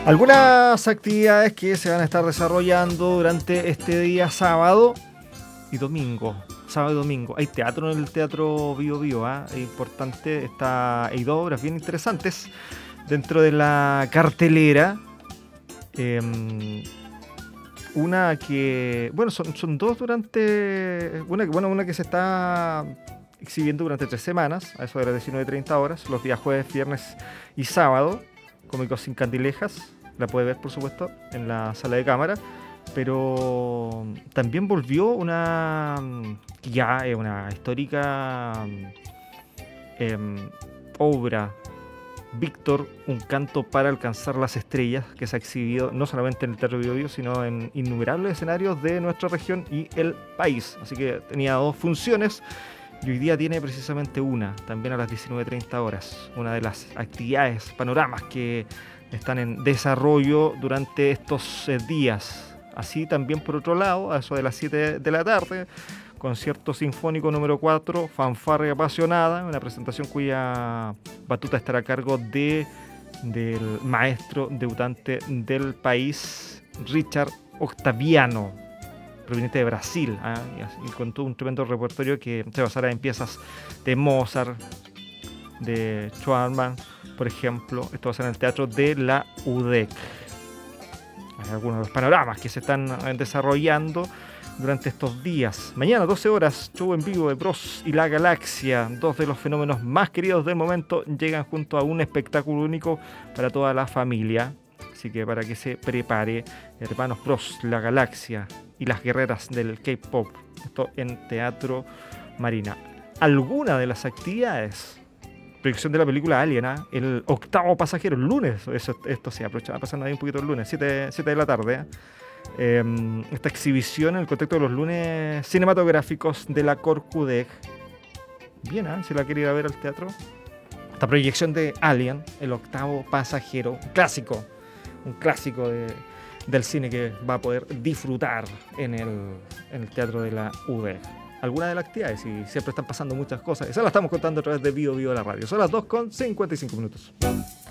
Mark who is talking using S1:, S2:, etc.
S1: Algunas actividades que se van a estar desarrollando durante este día sábado y domingo. Sábado y domingo. Hay teatro en el Teatro Bio Bio, es importante. Hay dos obras bien interesantes dentro de la cartelera. Una que, bueno, son dos durante, una que se está exhibiendo durante 3 semanas, a eso de las 19:30 horas, los días jueves, viernes y sábado, Cómicos sin Candilejas. La puede ver, por supuesto, en la sala de cámara. Pero también volvió que ya es una histórica obra, Víctor, un canto para alcanzar las estrellas, que se ha exhibido no solamente en el Teatro Bio Bio, sino en innumerables escenarios de nuestra región y el país. Así que tenía 2 funciones y hoy día tiene precisamente una, también a las 19:30 horas. Una de las actividades, panoramas que están en desarrollo durante estos días. Así también, por otro lado, a eso de las 7 de la tarde, concierto sinfónico número 4, Fanfarria Apasionada, una presentación cuya batuta estará a cargo del maestro debutante del país, Richard Octaviano, proveniente de Brasil, y con todo un tremendo repertorio que se basará en piezas de Mozart, de Schwarman, por ejemplo. Esto va a ser en el Teatro de la UDEC. Hay algunos de los panoramas que se están desarrollando durante estos días. Mañana, 12 horas, show en vivo de Bros y la Galaxia. 2 de los fenómenos más queridos del momento llegan junto a un espectáculo único para toda la familia. Así que para que se prepare, hermanos Bros, la Galaxia y las guerreras del K-pop. Esto en Teatro Marina. Alguna de las actividades, proyección de la película Alien, el 8º pasajero, el lunes, esto se aprovechaba pasando ahí un poquito el lunes, 7 de la tarde. Esta exhibición en el contexto de los lunes cinematográficos de la Corcudec. Bien, si la quiere ir a ver al teatro. Esta proyección de Alien, el 8º pasajero, un clásico del cine que va a poder disfrutar en el teatro de la UDEC. Algunas de las actividades, y siempre están pasando muchas cosas. Eso las estamos contando a través de Bio Bio la radio. Son las 2:55 minutos.